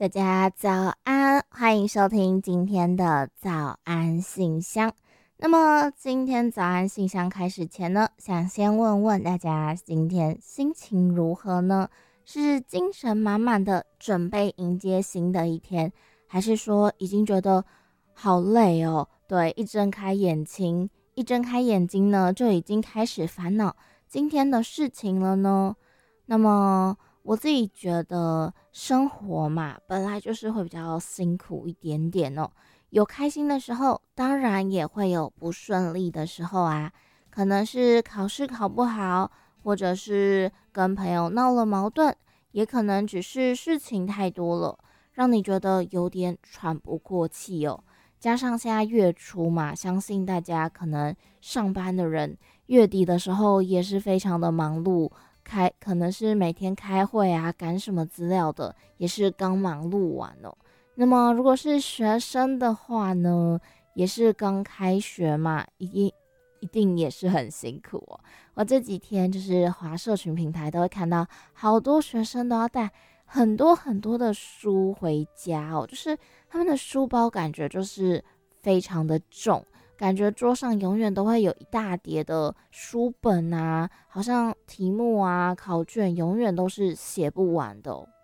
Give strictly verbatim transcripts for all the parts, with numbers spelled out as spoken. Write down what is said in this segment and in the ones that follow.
大家早安，欢迎收听今天的早安信箱。那么今天早安信箱开始前呢，想先问问大家今天心情如何呢？是精神满满的准备迎接新的一天，还是说已经觉得好累哦？对，一睁开眼睛，一睁开眼睛呢，就已经开始烦恼今天的事情了呢？那么我自己觉得生活嘛，本来就是会比较辛苦一点点哦。有开心的时候，当然也会有不顺利的时候啊。可能是考试考不好，或者是跟朋友闹了矛盾，也可能只是事情太多了，让你觉得有点喘不过气哦。加上现在月初嘛，相信大家可能上班的人月底的时候也是非常的忙碌。开可能是每天开会啊，赶什么资料的，也是刚忙碌完哦。那么如果是学生的话呢，也是刚开学嘛，一定一定也是很辛苦哦。我这几天就是滑社群平台都会看到，好多学生都要带很多很多的书回家哦，就是他们的书包感觉就是非常的重。感觉桌上永远都会有一大叠的书本啊，好像题目啊、考卷永远都是写不完的哦。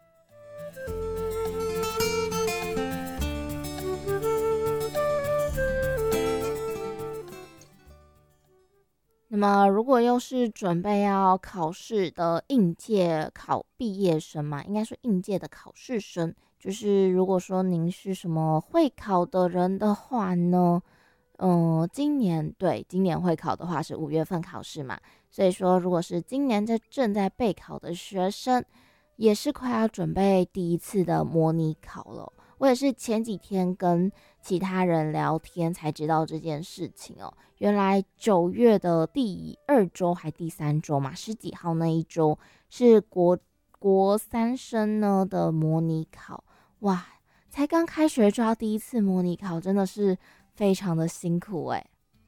那么，如果又是准备要考试的应届考毕业生嘛，应该说应届的考试生，就是如果说您是什么会考的人的话呢？嗯，今年对，今年会考的话是五月份考试嘛，所以说如果是今年在正在备考的学生，也是快要准备第一次的模拟考了。我也是前几天跟其他人聊天才知道这件事情哦，原来九月的第二周还第三周嘛，十几号那一周是国国三生呢的模拟考，哇，才刚开学就要第一次模拟考，真的是非常的辛苦诶。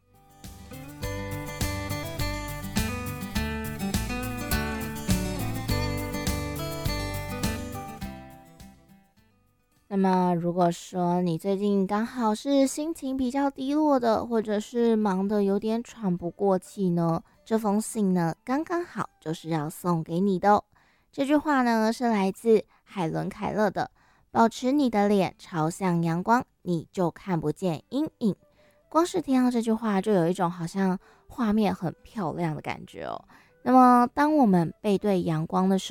那么如果说你最近刚好是心情比较低落的，或者是忙得有点喘不过气呢，这封信呢刚刚好就是要送给你的哦。这句话呢是来自海伦凯勒的：保持你的脸朝向阳光，你就看不见阴影。光是听到这句话，就有一种好像画面很漂亮的感觉哦。那么当我们背对阳光的时候，